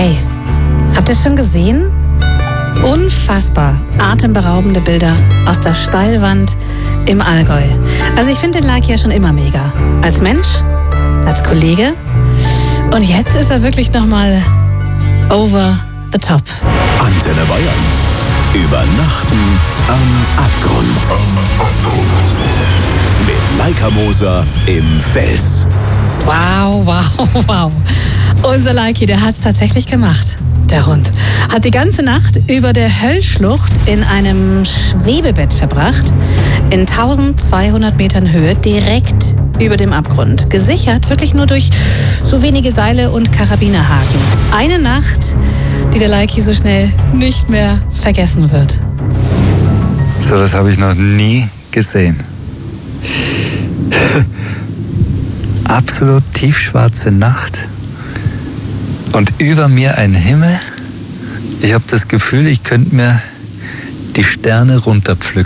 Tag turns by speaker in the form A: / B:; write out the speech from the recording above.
A: Hey, habt ihr es schon gesehen? Unfassbar atemberaubende Bilder aus der Steilwand im Allgäu. Also ich finde den Like ja schon immer mega. Als Mensch, als Kollege. Und jetzt ist er wirklich nochmal over the top.
B: Antenne Bayern. Übernachten am Abgrund. Mit Maika Moser im Fels.
A: Wow, wow, wow. Unser Leiki, der hat es tatsächlich gemacht. Der Hund hat die ganze Nacht über der Höllschlucht in einem Schwebebett verbracht, in 1200 Metern Höhe, direkt über dem Abgrund. Gesichert wirklich nur durch so wenige Seile und Karabinerhaken. Eine Nacht, die der Leiki so schnell nicht mehr vergessen wird.
C: So was habe ich noch nie gesehen. Absolut tiefschwarze Nacht. Und über mir ein Himmel. Ich habe das Gefühl, ich könnte mir die Sterne runterpflücken.